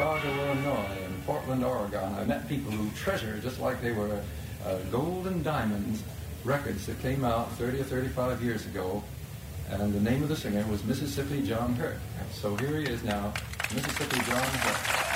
Chicago, Illinois, and Portland, Oregon. I met people who treasure, just like they were gold and diamonds, records that came out 30 or 35 years ago. And the name of the singer was Mississippi John Hurt. So here he is now, Mississippi John Hurt.